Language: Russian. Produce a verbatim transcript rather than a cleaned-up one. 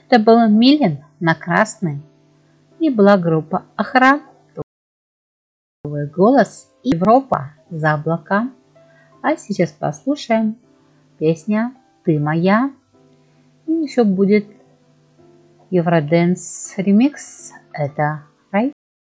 Это был Милен на красный. И была группа Охра. Твой голос Европа за облака. А сейчас послушаем песня «Ты моя». И еще будет Евроденс ремикс. Это